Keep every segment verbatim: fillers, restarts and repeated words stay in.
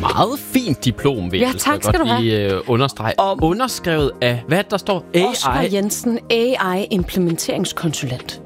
meget fint diplom, vil ja, tak skal du have. lige, uh, understrege. Og underskrevet af, hvad der står? A I. Oscar Jensen, A I-implementeringskonsulent.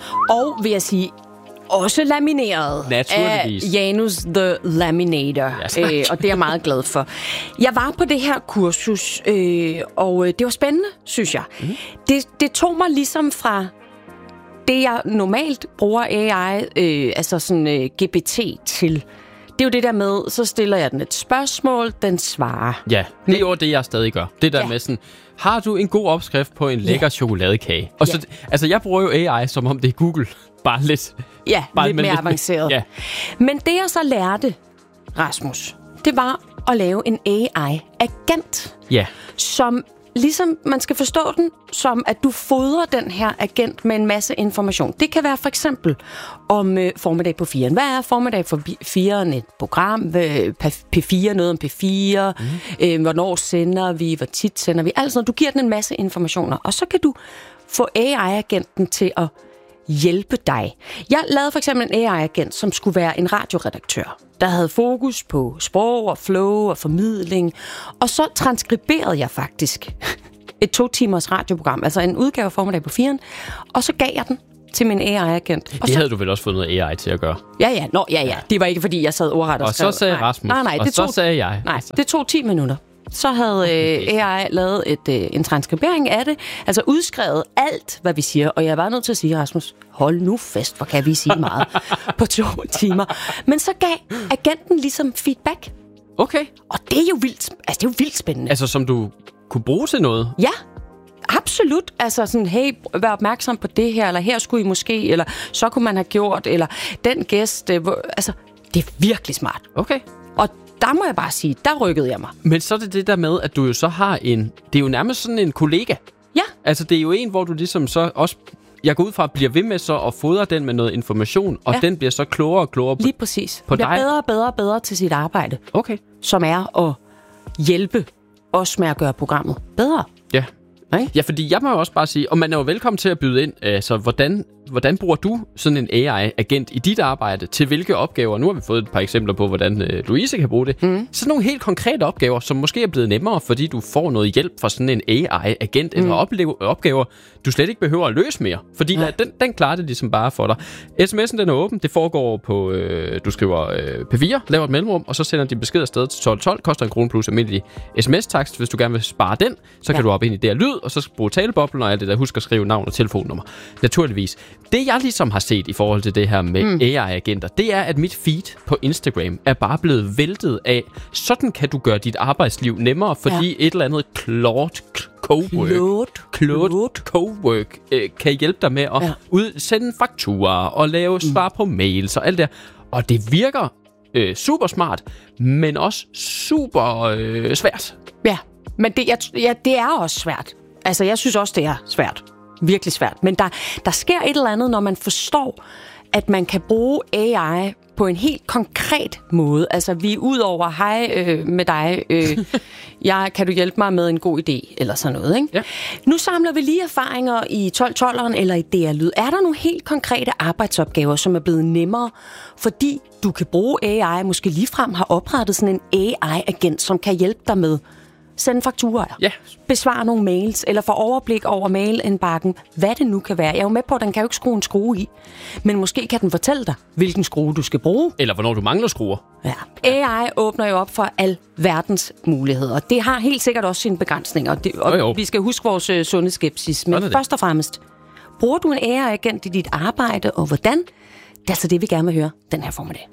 Og vil jeg sige, også lamineret Naturligvis. af Janus the Laminator. Yes. øh, og det er jeg meget glad for. Jeg var på det her kursus, øh, og det var spændende, synes jeg. Mm. Det, det tog mig ligesom fra det, jeg normalt bruger A I, øh, altså sådan øh, G P T til. Det er jo det der med, så stiller jeg den et spørgsmål, den svarer. Ja, det er jo det, jeg stadig gør. Det der ja. med sådan, har du en god opskrift på en lækker ja. chokoladekage? Og så, ja. altså, jeg bruger jo A I, som om det er Google. Bare lidt. Ja, bare lidt mere lidt avanceret. Ja. Men det, jeg så lærte, Rasmus, det var at lave en A I-agent. Ja. Som ligesom, man skal forstå den, som at du fodrer den her agent med en masse information. Det kan være for eksempel om øh, formiddag på firen. Hvad er formiddag på firen? Et program, øh, P fire, noget om P fire, mm. øh, hvornår sender vi, hvor tit sender vi. Altså, du giver den en masse informationer, og så kan du få A I-agenten til at hjælpe dig. Jeg lavede for eksempel en A I-agent, som skulle være en radioredaktør, der havde fokus på sprog og flow og formidling, og så transkriberede jeg faktisk et to timers radioprogram, altså en udgave formiddag på firen, og så gav jeg den til min A I-agent. Det så, havde du vel også fået noget A I til at gøre? Ja, ja. Nå, ja, ja. Det var ikke, fordi jeg sad ordret og, og skrev. Og så sagde nej. Rasmus, nej, nej, og det så tog, sagde jeg. Nej, det tog ti minutter. Så havde øh, A I lavet et, øh, en transkribering af det, altså udskrevet alt, hvad vi siger. Og jeg var nødt til at sige, Rasmus, hold nu fest, hvor kan vi sige meget på to timer. Men så gav agenten ligesom feedback. Okay. Og det er jo vildt, altså det er jo vildt spændende. Altså som du kunne bruge til noget? Ja, absolut. Altså sådan, hey, vær opmærksom på det her, eller her skulle I måske, eller så kunne man have gjort, eller den gæst, øh, hvor, altså det er virkelig smart. Okay. Og der må jeg bare sige, der rykkede jeg mig. Men så er det det der med, at du jo så har en... Det er jo nærmest sådan en kollega. Ja. Altså, det er jo en, hvor du ligesom så også... Jeg går ud fra, at bliver ved med så at fodre den med noget information, og ja. den bliver så klogere og klogere på, lige præcis. på bliver dig. bedre og bedre og bedre til sit arbejde. Okay. Som er at hjælpe os med at gøre programmet bedre. Ja. Okay. Ja, fordi jeg må jo også bare sige, og man er jo velkommen til at byde ind, altså hvordan, hvordan bruger du sådan en A I-agent i dit arbejde, til hvilke opgaver? Nu har vi fået et par eksempler på, hvordan øh, Louise kan bruge det. Mm. Sådan nogle helt konkrete opgaver, som måske er blevet nemmere, fordi du får noget hjælp fra sådan en A I-agent, mm. eller opleve, opgaver, du slet ikke behøver at løse mere. Fordi ja. den, den klarer det ligesom bare for dig. sms'en den er åben, det foregår på, øh, du skriver øh, P fire, laver et mellemrum, og så sender de besked afsted til tolv tolv, koster en krone plus almindelig sms-takst. Hvis du gerne vil spare den, så kan ja. du op ind i det her lyd, og så bruge taleboblen og alt det der. Husk at skrive navn og telefonnummer. Naturligvis. Det jeg ligesom har set i forhold til det her med mm. A I-agenter, det er, at mit feed på Instagram er bare blevet væltet af, sådan kan du gøre dit arbejdsliv nemmere, fordi ja. et eller andet Claude Cowork, Claude, Claude Cowork øh, kan hjælpe dig med at ja. udsende fakturer og lave svar mm. på mails og alt det. Og det virker øh, super smart, men også super øh, svært. Ja, men det, jeg, ja, det er også svært. Altså, jeg synes også, det er svært. Virkelig svært. Men der, der sker et eller andet, når man forstår, at man kan bruge A I på en helt konkret måde. Altså, vi er ud over, hej øh, med dig, øh, jeg, kan du hjælpe mig med en god idé, eller sådan noget, ikke? Ja. Nu samler vi lige erfaringer i tolv tolveren eller i D R Lyd. Er der nogle helt konkrete arbejdsopgaver, som er blevet nemmere, fordi du kan bruge A I, måske ligefrem har oprettet sådan en A I-agent, som kan hjælpe dig med sende fakturer, ja. besvare nogle mails, eller få overblik over mailindbakken, hvad det nu kan være. Jeg er jo med på, at den kan jo ikke skrue en skrue i, men måske kan den fortælle dig, hvilken skrue du skal bruge. Eller hvornår du mangler skruer. Ja. A I åbner jo op for al verdens muligheder. Det har helt sikkert også sine begrænsninger, det, og jo, jo. vi skal huske vores uh, sundhedsskepsis. Men først og fremmest, bruger du en A I-agent i dit arbejde, og hvordan? Det er altså det, vi gerne vil høre den her formiddag.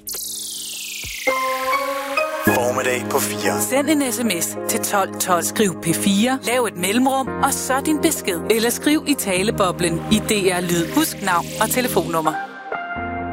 Formiddag på fire. Send en sms til tolv tolv. Skriv P fire, lav et mellemrum, og så din besked. Eller skriv i taleboblen i D R Lyd. Husk navn og telefonnummer.